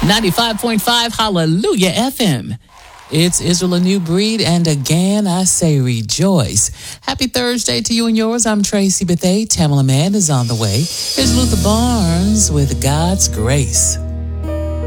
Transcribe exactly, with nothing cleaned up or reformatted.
ninety-five point five Hallelujah F M. It's Israel, a new breed, and again I say rejoice. Happy Thursday to you and yours. I'm Tracy Bethea. Tamala Mann is on the way. Here's Luther Barnes with God's Grace.